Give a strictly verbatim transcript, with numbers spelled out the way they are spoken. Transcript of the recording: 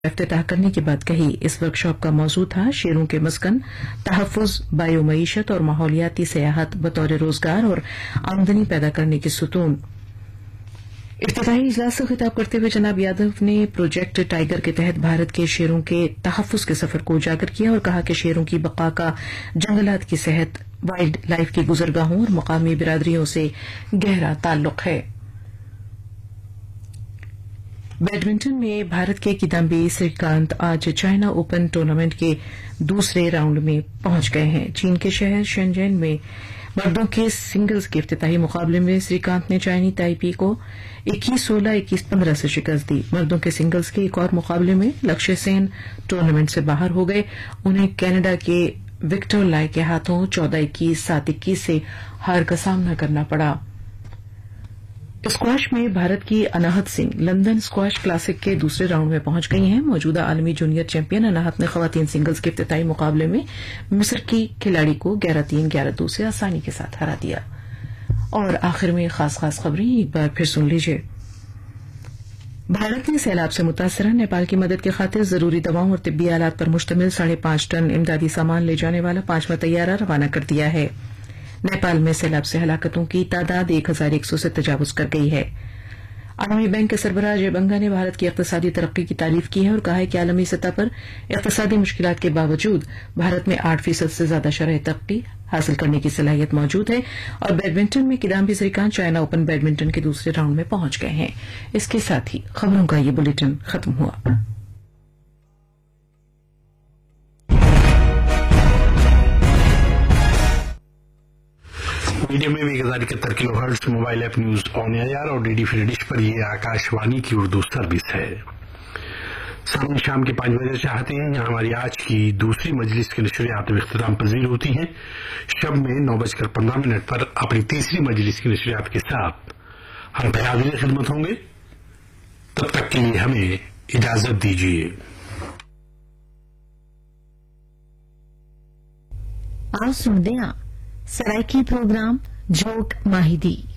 افتتاح کرنے کے بعد کہی۔ اس ورکشاپ کا موضوع تھا شیروں کے مسکن، تحفظ، بایو معیشت اور ماحولیاتی سیاحت بطور روزگار اور آمدنی پیدا کرنے کے ستون۔ افتتاحی اجلاس سے خطاب کرتے ہوئے جناب یادو نے پروجیکٹ ٹائیگر کے تحت بھارت کے شیروں کے تحفظ کے سفر کو اجاگر کیا اور کہا کہ شیروں کی بقا کا جنگلات کی صحت، وائلڈ لائف کی گزرگاہوں اور مقامی برادریوں سے گہرا تعلق ہے۔ بیڈمنٹن میں بھارت کے کدامبی سری کانت آج چائنا اوپن ٹورنامنٹ کے دوسرے راؤنڈ میں پہنچ گئے ہیں۔ چین کے شہر شنجین میں مردوں کے سنگلز کے افتتاحی مقابلے میں سری کانت نے چائنی تائپی کو اکیس سولہ اکیس پندرہ سے شکست دی۔ مردوں کے سنگلز کے ایک اور مقابلے میں لکشیہ سین ٹورنامنٹ سے باہر ہو گئے۔ انہیں کینیڈا کے وکٹر لائے کے ہاتھوں چودہ اکیس سات اکیس سے ہار کا سامنا کرنا پڑا۔ اسکواش میں بھارت کی اناہت سنگھ لندن اسکواش کلاسک کے دوسرے راؤنڈ میں پہنچ گئی ہیں۔ موجودہ عالمی جونیئر چیمپئن اناہت نے خواتین سنگلز کے افتتاحی مقابلے میں مصر کی کھلاڑی کو گیارہ تین گیارہ دو سے آسانی کے ساتھ ہرا دیا۔ اور آخر میں خاص خاص خبریں ایک بار پھر سن لیجیے۔ بھارت نے سیلاب سے متاثرہ نیپال کی مدد کی خاطر ضروری دواؤں اور طبی آلات پر مشتمل ساڑھے پانچ ٹن امدادی سامان لے جانے والا پانچواں طیارہ روانہ کر دیا ہے۔ نیپال میں سیلاب سے ہلاکتوں کی تعداد ایک ہزار ایک سو سے تجاوز کر گئی ہے۔ عالمی بینک کے سربراہ اجے بنگا نے بھارت کی اقتصادی ترقی کی تعریف کی ہے اور کہا ہے کہ عالمی سطح پر اقتصادی مشکلات کے باوجود بھارت میں آٹھ فیصد سے زیادہ شرح ترقی حاصل کرنے کی صلاحیت موجود ہے اور بیڈمنٹن میں کدامبی سری کانت چائنا اوپن بیڈمنٹن کے دوسرے راؤنڈ میں پہنچ گئے ہیں۔ اس کے ساتھ ہی خبروں کا یہ بلیٹن ختم ہوا۔ میڈیم میں ایک ہزار اکہتر کلو hertz mobile app news on year اور ڈی ڈی فری ڈش پر یہ آکاش وانی کی اردو سروس ہے۔ سامنے شام کے پانچ بجے چاہتے ہیں یہاں ہماری آج کی دوسری مجلس کی نشریات میں اختتام پذیر ہوتی ہیں۔ شب میں نو بج کر پندرہ منٹ پر اپنی تیسری مجلس کی نشریات کے ساتھ ہم پہ حاضر خدمت ہوں گے۔ تب تک کے لیے ہمیں اجازت دیجیے۔ آپ سن دیں سرائکی پروگرام جھوک ماہیدی۔